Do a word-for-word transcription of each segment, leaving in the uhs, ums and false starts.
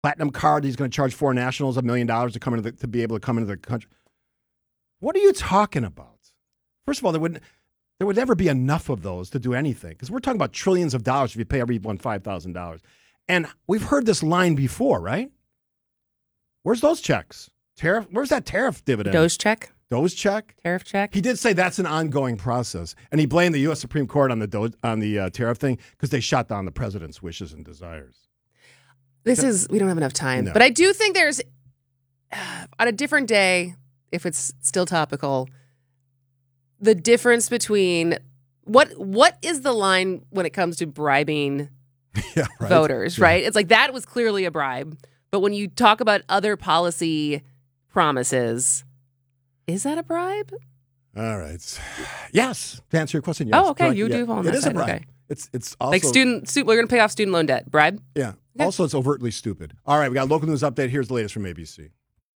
platinum card. He's going to charge foreign nationals a million dollars to come into the, to be able to come into the country. What are you talking about? First of all, there would there would never be enough of those to do anything because we're talking about trillions of dollars if you pay everyone five thousand dollars. And we've heard this line before, right? Where's those checks? Tariff? Where's that tariff dividend? Doge check? Doge check? Tariff check? He did say that's an ongoing process. And he blamed the U S Supreme Court on the Do- on the uh, tariff thing because they shot down the president's wishes and desires. This is, we don't have enough time. No. But I do think there's, uh, on a different day, if it's still topical, the difference between, what what is the line when it comes to bribing yeah, right. voters, yeah. right? It's like that was clearly a bribe. But when you talk about other policy promises, is that a bribe? All right. Yes. To answer your question, yes. Oh, okay. Correct. You yeah. do fall on It that is side. a bribe. Okay. It's it's also Like student, stu- we're going to pay off student loan debt. Bribe? Yeah. Okay. Also, it's overtly stupid. All right, we got a local news update. Here's the latest from A B C.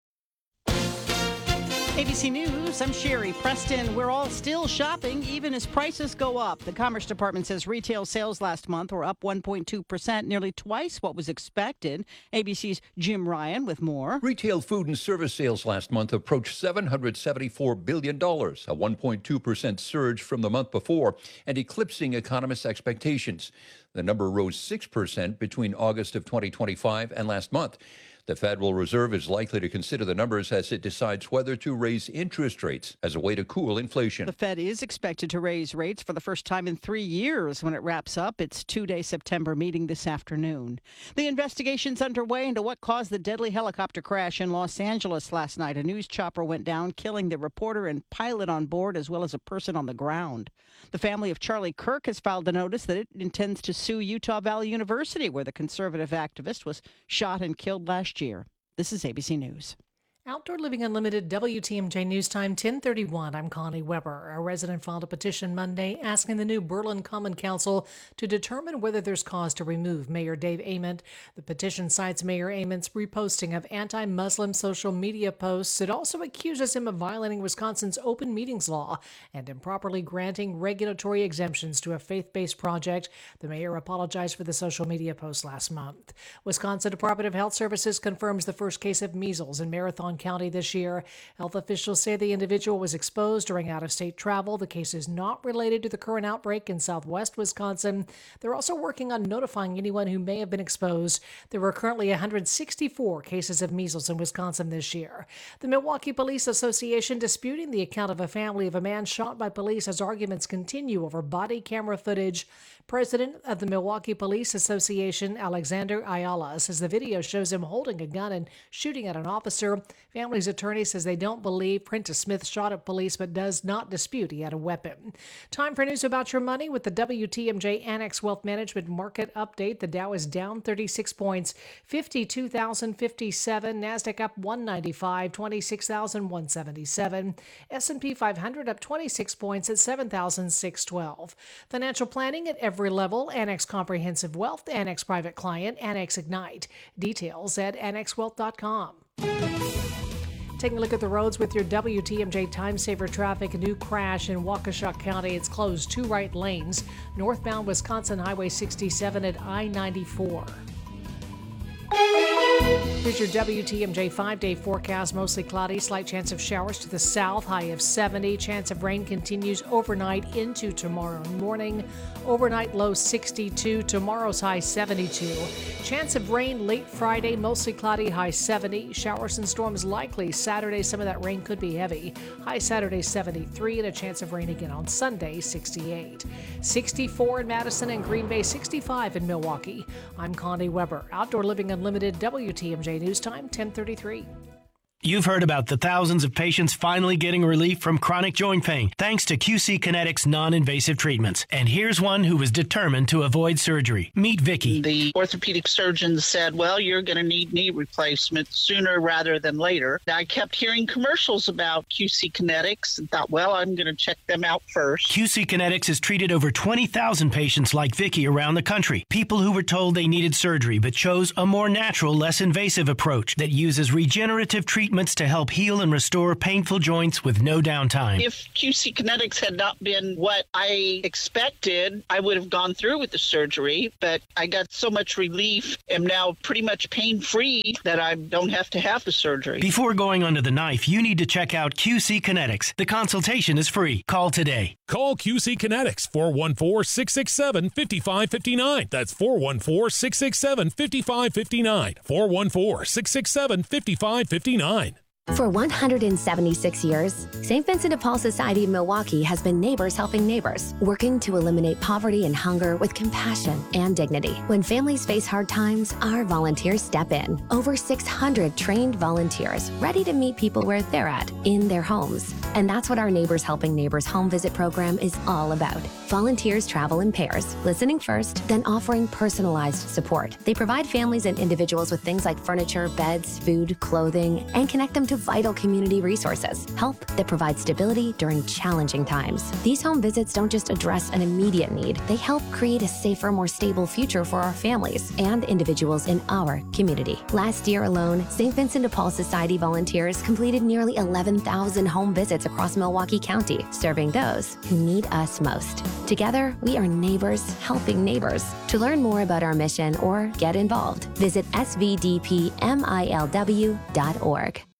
A B C News, I'm Sherry Preston. We're all still shopping, even as prices go up. The Commerce Department says retail sales last month were up one point two percent, nearly twice what was expected. A B C's Jim Ryan with more. Retail food and service sales last month approached seven hundred seventy-four billion dollars, a one point two percent surge from the month before, and eclipsing economists' expectations. The number rose six percent between August of twenty twenty-five and last month. The Federal Reserve is likely to consider the numbers as it decides whether to raise interest rates as a way to cool inflation. The Fed is expected to raise rates for the first time in three years when it wraps up its two-day September meeting this afternoon. The investigation's underway into what caused the deadly helicopter crash in Los Angeles last night. A news chopper went down, killing the reporter and pilot on board as well as a person on the ground. The family of Charlie Kirk has filed a notice that it intends to sue Utah Valley University, where the conservative activist was shot and killed last year. This is A B C News. Outdoor Living Unlimited, W T M J News Time, ten thirty-one. I'm Connie Weber. A resident filed a petition Monday asking the new Berlin Common Council to determine whether there's cause to remove Mayor Dave Ament. The petition cites Mayor Ament's reposting of anti-Muslim social media posts. It also accuses him of violating Wisconsin's open meetings law and improperly granting regulatory exemptions to a faith-based project. The mayor apologized for the social media post last month. Wisconsin Department of Health Services confirms the first case of measles in Marathon County this year. Health officials say the individual was exposed during out-of-state travel. The case is not related to the current outbreak in southwest Wisconsin. They're also working on notifying anyone who may have been exposed. There were currently one hundred sixty-four cases of measles in Wisconsin this year. The Milwaukee Police Association disputing the account of a family of a man shot by police as arguments continue over body camera footage. President of the Milwaukee Police Association, Alexander Ayala, says the video shows him holding a gun and shooting at an officer. Family's attorney says they don't believe Prentice Smith shot at police, but does not dispute he had a weapon. Time for news about your money with the W T M J Annex Wealth Management Market Update. The Dow is down thirty-six points, fifty-two thousand fifty-seven. NASDAQ up one ninety-five, twenty-six thousand one seventy-seven. S and P five hundred up twenty-six points at seven thousand six twelve. Financial planning at every level. Annex Comprehensive Wealth, Annex Private Client, Annex Ignite. Details at annex wealth dot com. Taking a look at the roads with your W T M J Time Saver traffic. A new crash in Waukesha County. It's closed two right lanes. Northbound Wisconsin Highway sixty-seven at I ninety-four. Here's your W T M J five-day forecast. Mostly cloudy, slight chance of showers to the south, high of seventy. Chance of rain continues overnight into tomorrow morning. Overnight low sixty-two, tomorrow's high seventy-two. Chance of rain late Friday, mostly cloudy, high seventy. Showers and storms likely Saturday. Some of that rain could be heavy. High Saturday seventy-three, and a chance of rain again on Sunday sixty-eight. sixty-four in Madison and Green Bay, sixty-five in Milwaukee. I'm Connie Weber. Outdoor Living Unlimited, W T M J News Time, ten thirty-three. You've heard about the thousands of patients finally getting relief from chronic joint pain thanks to Q C Kinetics non-invasive treatments. And here's one who was determined to avoid surgery. Meet Vicky. The orthopedic surgeon said, well, you're going to need knee replacement sooner rather than later. I kept hearing commercials about Q C Kinetics and thought, well, I'm going to check them out first. Q C Kinetics has treated over twenty thousand patients like Vicky around the country. People who were told they needed surgery but chose a more natural, less invasive approach that uses regenerative treatment treatments to help heal and restore painful joints with no downtime. If Q C Kinetics had not been what I expected, I would have gone through with the surgery, but I got so much relief, am now pretty much pain-free that I don't have to have the surgery. Before going under the knife, you need to check out Q C Kinetics. The consultation is free. Call today. Call Q C Kinetics, four one four, six six seven, five five five nine. That's four one four, six six seven, five five five nine. four one four, six six seven, five five five nine. For one hundred seventy-six years, Saint Vincent de Paul Society of Milwaukee has been neighbors helping neighbors, working to eliminate poverty and hunger with compassion and dignity. When families face hard times, our volunteers step in. Over six hundred trained volunteers ready to meet people where they're at, in their homes. And that's what our Neighbors Helping Neighbors home visit program is all about. Volunteers travel in pairs, listening first, then offering personalized support. They provide families and individuals with things like furniture, beds, food, clothing, and connect them to vital community resources, help that provides stability during challenging times. These home visits don't just address an immediate need, they help create a safer, more stable future for our families and individuals in our community. Last year alone, Saint Vincent de Paul Society volunteers completed nearly eleven thousand home visits across Milwaukee County, serving those who need us most. Together, we are neighbors helping neighbors. To learn more about our mission or get involved, visit s v d p milw dot org.